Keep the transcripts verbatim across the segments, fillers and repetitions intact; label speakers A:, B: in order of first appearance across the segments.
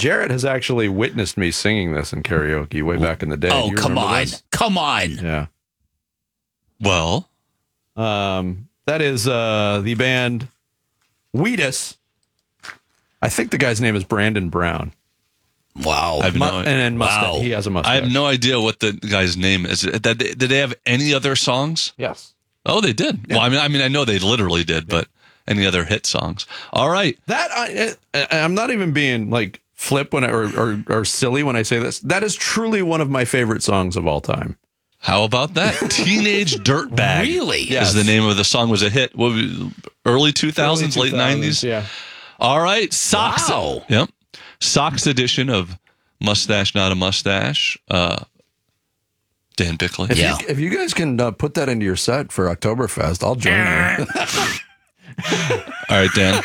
A: Jarrett has actually witnessed me singing this in karaoke way back in the day.
B: Oh,
A: you
B: come on.
A: this?
B: Come on.
A: Yeah.
C: Well,
A: um, that is uh, the band Wheatus. I think the guy's name is Brandon Brown.
B: Wow.
C: I have no,
A: and then mustache.
B: wow.
A: He has a mustache.
C: I have no idea what the guy's name is. Did they, did they have any other songs?
A: Yes.
C: Oh, they did.
A: Yeah.
C: Well, I mean, I mean, I know they literally did, but any other hit songs? All right.
A: That I, I'm not even being like flip when I, or, or or silly when I say this. That is truly one of my favorite songs of all time.
C: How about that? Teenage Dirtbag.
B: Really?
C: Yes. Is the name of the song. Was a hit. What, early two thousands, late nineties?
A: Yeah.
C: All right. Socks.
B: Wow.
C: Yep. Socks edition of Mustache Not a Mustache. Uh, Dan Bickley.
D: If,
B: Yeah.
D: you, if you guys can uh, put that into your set for Oktoberfest, I'll join you.
C: All right, Dan.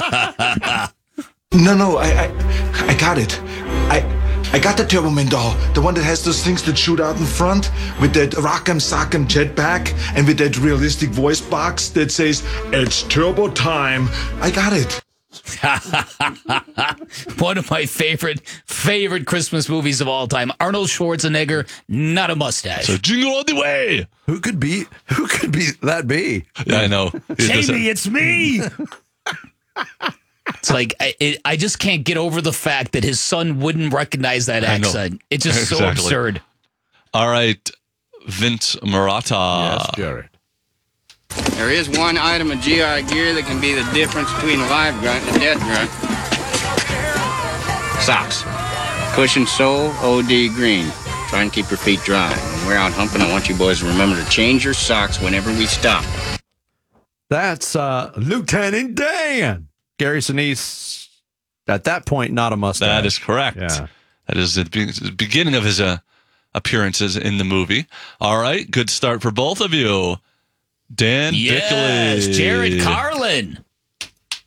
E: No, no, I, I, I got it. I, I got the Turbo Man doll, the one that has those things that shoot out in front, with that rock'em sock'em jetpack, and with that realistic voice box that says "It's Turbo time." I got it.
B: One of my favorite, favorite Christmas movies of all time. Arnold Schwarzenegger, Not a Mustache.
C: So jingle all the way.
D: Who could be? Who could be that? Be?
C: Yeah, I know.
B: Jamie, it's me. It's like, I, it, I just can't get over the fact that his son wouldn't recognize that
C: I know.
B: accent. It's just so
C: Exactly.
B: absurd.
C: All right, Vince Murata.
A: Yes, Jarrett.
F: There is one item of G I gear that can be the difference between a live grunt and a dead grunt. Socks. Cushion sole, O D green. Try and keep your feet dry. When we're out humping, I want you boys to remember to change your socks whenever we stop.
A: That's uh, Lieutenant Dan. Gary Sinise, at that point, not a mustache.
C: That is correct.
A: Yeah.
C: That is the be- beginning of his uh, appearances in the movie. All right, good start for both of you. Dan
B: Yes,
C: Bickley.
B: Jared Carlin.